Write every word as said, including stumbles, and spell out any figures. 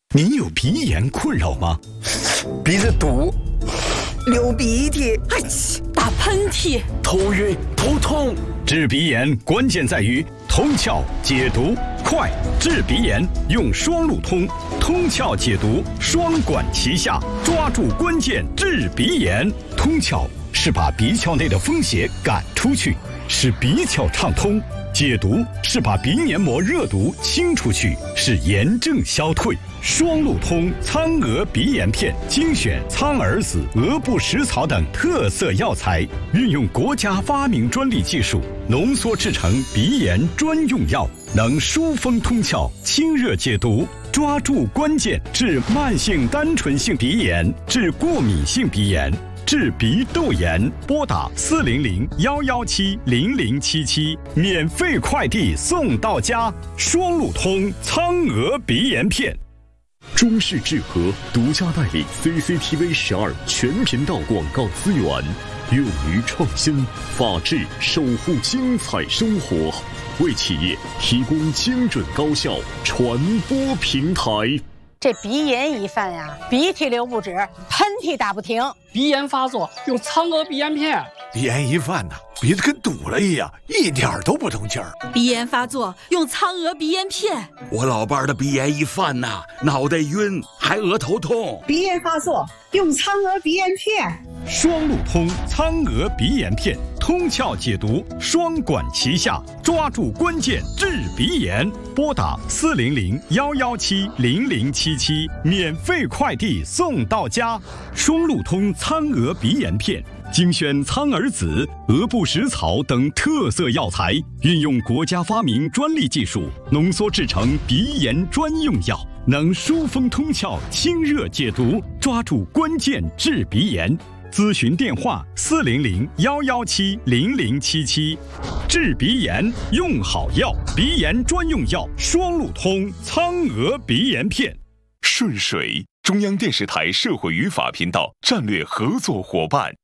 您有鼻炎困扰吗？ 鼻子堵，流鼻涕， 哎，打喷嚏， 头晕头痛。 治鼻炎关键在于通窍解毒快，治鼻炎用双路通，通窍解毒双管齐下，抓住关键治鼻炎。通窍是把鼻窍内的风邪赶出去，使鼻窍畅通；解毒是把鼻黏膜热毒清出去，使炎症消退。双路通苍娥鼻炎片精选苍耳子、鹅不食草等特色药材，运用国家发明专利技术浓缩制成鼻炎专用药，能疏风通窍、清热解毒，抓住关键治慢性单纯性鼻炎、治过敏性鼻炎、治鼻窦炎。拨打四零零幺幺七零零七七，免费快递送到家。双路通苍娥鼻炎片。 中视智和独家代理 C C T V 十二全频道广告资源，勇于创新，法治守护精彩生活，为企业提供精准高效传播平台。 这鼻炎一犯呀，鼻涕流不止，喷嚏打不停。 鼻炎发作用苍娥鼻炎片。 鼻炎一犯呐，鼻子跟堵了一样，一点都不通气儿。 鼻炎发作用苍娥鼻炎片。 我老伴儿的鼻炎一犯呐，脑袋晕，还额头痛。 鼻炎发作用苍娥鼻炎片。 双路通苍娥鼻炎片，通窍解毒，双管齐下，抓住关键治鼻炎。拨打四零零幺幺七零零七七，免费快递送到家。双路通苍娥鼻炎片精选苍耳子、鹅不食草等特色药材，运用国家发明专利技术浓缩制成鼻炎专用药，能疏风通窍、清热解毒，抓住关键治鼻炎。咨询电话：四零零幺幺七零零七七。治鼻炎用好药，鼻炎专用药双路通苍娥鼻炎片。 顺水，中央电视台社会与法频道战略合作伙伴。